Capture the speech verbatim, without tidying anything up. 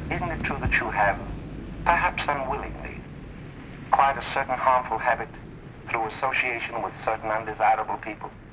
Isn't it true that you have, perhaps unwillingly, acquired a certain harmful habit through association with certain undesirable people?